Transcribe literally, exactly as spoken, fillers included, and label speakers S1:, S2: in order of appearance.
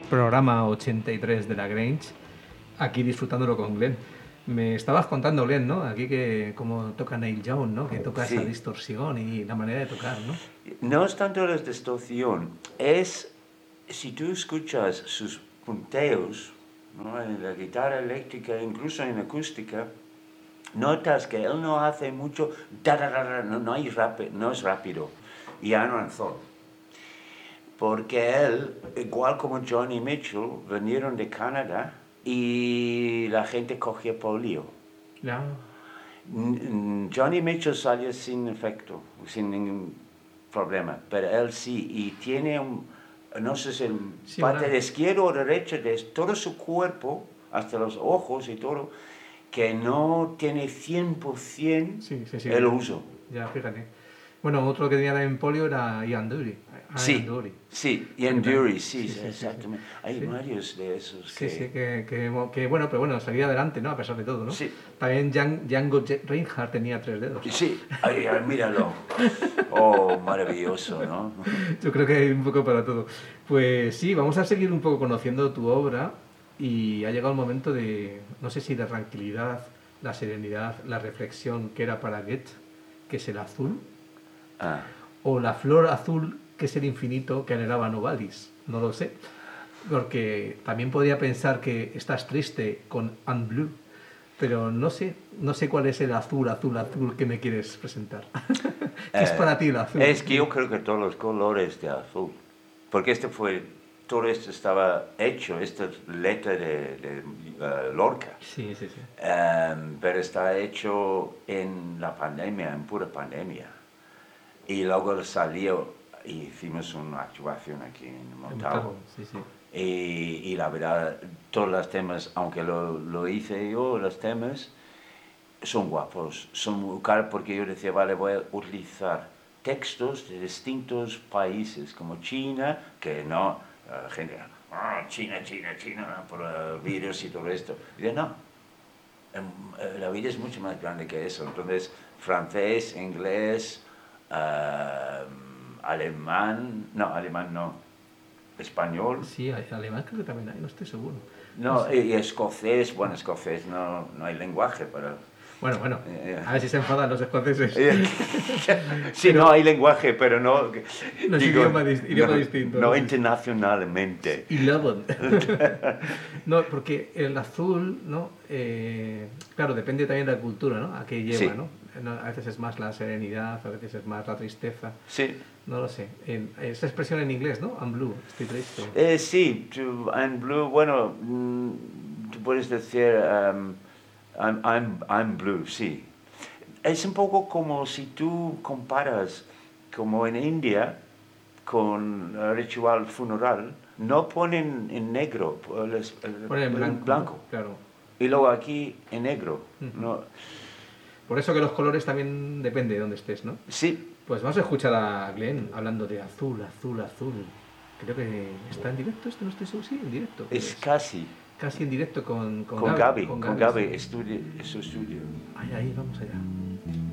S1: programa ochenta y tres de la Grange, aquí disfrutándolo con Glenn. Me estabas contando, Glenn, ¿no? Aquí que como toca Neil Young, ¿no? Que toca esa
S2: Sí.
S1: distorsión y la manera de tocar, ¿no?
S2: No es tanto la distorsión, es si tú escuchas sus punteos, ¿no? En la guitarra eléctrica, incluso en acústica, notas que él no hace mucho, no, no, hay rapi, no es rápido, ya no en sol. Porque él, igual como Johnny Mitchell, vinieron de Canadá y la gente cogía polio.
S1: Ya.
S2: Johnny Mitchell salió sin efecto, sin ningún problema, pero él sí, y tiene un, no sé si el
S1: Sí,
S2: parte
S1: una-
S2: de izquierda o derecha de todo su cuerpo, hasta los ojos y todo, que no tiene cien por ciento
S1: Sí, sí, sí.
S2: el uso.
S1: Ya, fíjate. Bueno, otro que tenía en polio era Ian Dury. Ian
S2: Sí,
S1: Dury.
S2: sí, y en
S1: Sí, también.
S2: Dury, sí,
S1: Sí, sí, sí,
S2: exactamente.
S1: sí.
S2: Hay
S1: Sí.
S2: varios de esos
S1: Sí,
S2: que...
S1: sí, que, que, que bueno, pero bueno, salía adelante, ¿no? A pesar de todo, ¿no?
S2: Sí.
S1: También Jan- Django Reinhardt tenía tres dedos.
S2: Sí, ay, ay, míralo. Oh, maravilloso, ¿no?
S1: Yo creo que hay un poco para todo. Pues sí, vamos a seguir un poco conociendo tu obra y ha llegado el momento de, no sé si de tranquilidad, la serenidad, la reflexión que era para Goethe, que es el azul,
S2: Ah.
S1: o la flor azul, que es el infinito que anhelaba Novalis. No lo sé. Porque también podría pensar que estás triste con Un Blue, pero no sé, no sé cuál es el azul, azul, azul que me quieres presentar. ¿Qué es
S2: Eh,
S1: para ti el azul?
S2: Es que yo creo que todos los colores de azul, porque este fue, todo esto estaba hecho, esta letra de, de uh, Lorca,
S1: Sí, sí, sí.
S2: um, pero está hecho en la pandemia, en pura pandemia. Y luego salió y hicimos una actuación aquí en Montalvo.
S1: Sí, sí.
S2: Y, y la verdad, todos los temas, aunque lo, lo hice yo, los temas, son guapos, son muy caros, porque yo decía, vale, voy a utilizar textos de distintos países, como China, que no, la gente, ah, China, China, China, por uh, virus y todo esto. Y yo, no, em, la vida es mucho más grande que eso. Entonces, francés, inglés, uh, alemán, no, alemán no, español.
S1: Sí, hay- alemán creo que también hay, no estoy seguro.
S2: No,
S1: sé.
S2: y escocés, bueno, escocés no, no hay lenguaje, pero...
S1: Bueno, bueno,
S2: Eh,
S1: a ver si se enfadan los escoceses.
S2: Sí,
S1: Pero-
S2: no hay lenguaje, pero no...
S1: No es idioma dis- idioma
S2: no,
S1: distinto,
S2: No
S1: ¿no?
S2: internacionalmente.
S1: Y luego, no, porque el azul, ¿no? Eh, claro, depende también de la cultura, ¿no? A qué lleva,
S2: Sí.
S1: ¿no? No, a veces es más la serenidad, a veces es más la tristeza.
S2: Sí.
S1: No lo sé. En- esa expresión en inglés, ¿no? I'm blue, estoy triste.
S2: Eh, sí, tú, I'm blue, bueno, mm, tú puedes decir um, I'm, I'm, I'm blue, sí. Es un poco como si tú comparas, como en India, con el ritual funeral, no ponen en negro, les- el-
S1: Poner en
S2: el
S1: blanco.
S2: blanco.
S1: ¿No? Claro.
S2: Y luego aquí en negro.
S1: Ujú.
S2: ¿No?
S1: Por eso que los colores también depende de dónde estés, ¿no?
S2: Sí,
S1: Pues vamos a escuchar a Glenn hablando de azul, azul, azul. Creo que está en directo, esto no estoy seguro. Sí, en directo.
S2: es
S1: Pues,
S2: casi.
S1: casi en directo con, con,
S2: Con Gaby,
S1: con
S2: con
S1: Gaby,
S2: Gaby,
S1: sí.
S2: estudio, es su estudio.
S1: Ahí, ahí, vamos allá.